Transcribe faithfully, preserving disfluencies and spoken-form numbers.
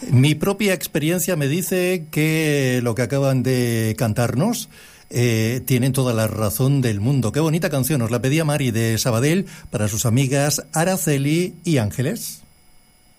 Mi propia experiencia me dice que lo que acaban de cantarnos eh, tienen toda la razón del mundo. Qué bonita canción, nos la pedía Mari de Sabadell para sus amigas Araceli y Ángeles.